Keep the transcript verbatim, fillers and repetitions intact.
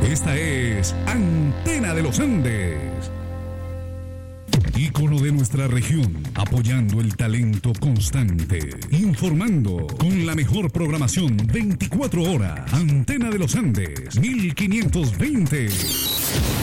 Esta es Antena de los Andes. Ícono de nuestra región, apoyando el talento constante, informando con la mejor programación veinticuatro horas. Antena de los Andes, mil quinientos veinte.